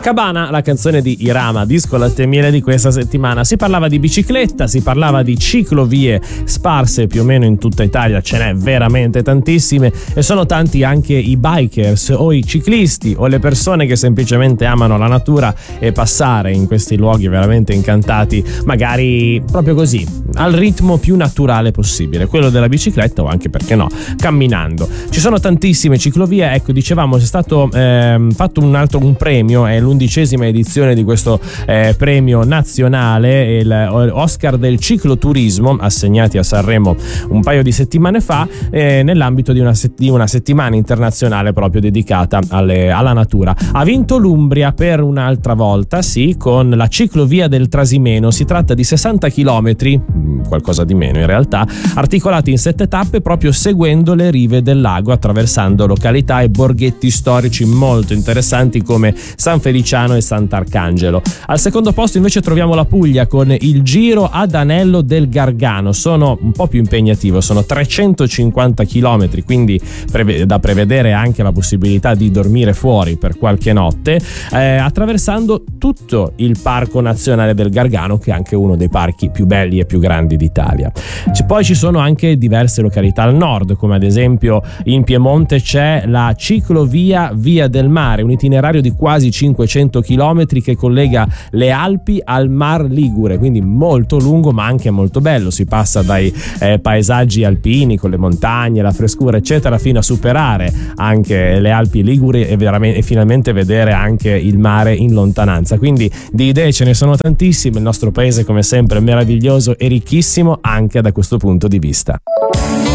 Cabana, la canzone di Irama, disco latte e miele di questa settimana. Si parlava di bicicletta, si parlava di ciclovie sparse più o meno in tutta Italia, ce n'è veramente tantissime, e sono tanti anche i bikers o i ciclisti o le persone che semplicemente amano la natura e passare in questi luoghi veramente incantati, magari proprio così, al ritmo più naturale possibile, quello della bicicletta o anche, perché no, camminando. Ci sono tantissime ciclovie, ecco, dicevamo c'è stato fatto un premio, è l'11ª edizione di questo premio nazionale, il Oscar del cicloturismo, assegnati a Sanremo un paio di settimane fa, nell'ambito di una settimana internazionale proprio dedicata alla natura. Ha vinto l'Umbria per un'altra volta, sì, con la ciclovia del Trasimeno. Si tratta di 60 chilometri, qualcosa di meno in realtà, articolati in 7 tappe proprio seguendo le rive del lago, attraversando località e borghetti storici molto interessanti come San Feliciano e Sant'Arcangelo. Al secondo posto invece troviamo la Puglia con il Giro ad Anello del Gargano. Sono un po' più impegnativo, sono 350 chilometri, quindi da prevedere anche la possibilità di dormire fuori per qualche notte, attraversando tutto il Parco Nazionale del Gargano, che è anche uno dei parchi più belli e più grandi d'Italia. Poi ci sono anche diverse località al nord, come ad esempio in Piemonte c'è la ciclovia Via del Mare, un itinerario di quasi 500 chilometri che collega le Alpi al Mar Ligure, quindi molto lungo ma anche molto bello. Si passa dai paesaggi alpini con le montagne, la frescura eccetera, fino a superare anche le Alpi Liguri e finalmente vedere anche il mare in lontananza. Quindi di idee ce ne sono tantissime, il nostro paese come sempre è meraviglioso e ricchissimo anche da questo punto di vista.